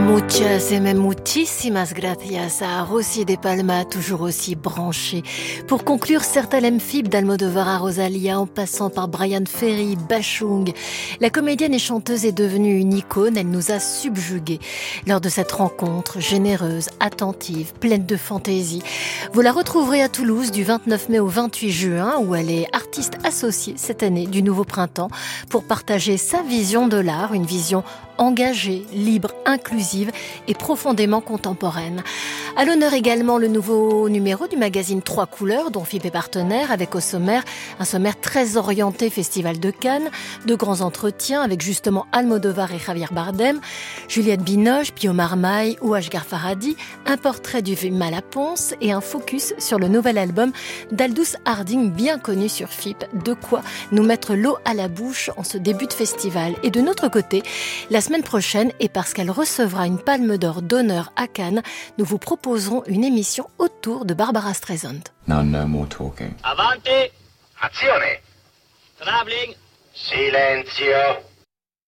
Muchas et même muchísimas gracias à Rosy de Palma, toujours aussi branché. Pour conclure, Certalem Fib d'Almodovar à Rosalia, en passant par Brian Ferry, Bachung, la comédienne et chanteuse est devenue une icône, elle nous a subjugués. Lors de cette rencontre, généreuse, attentive, pleine de fantaisie, vous la retrouverez à Toulouse du 29 mai au 28 juin, où elle est artiste associée cette année du Nouveau Printemps, pour partager sa vision de l'art, une vision engagée, libre, inclusive et profondément contemporaine. À l'honneur également le nouveau numéro du magazine Trois Couleurs, dont FIP est partenaire, avec au sommaire un sommaire très orienté Festival de Cannes, de grands entretiens avec justement Almodovar et Javier Bardem, Juliette Binoche, Pio Marmaille ou Ashghar Farhadi, un portrait du Malaponce et un focus sur le nouvel album d'Aldous Harding, bien connu sur FIP. De quoi nous mettre l'eau à la bouche en ce début de festival. Et de notre côté, la semaine prochaine, et parce qu'elle recevra une palme d'or d'honneur à Cannes, nous vous proposerons une émission autour de Barbara Streisand. Now no more talking. Avanti! Azione! Traveling! Silenzio!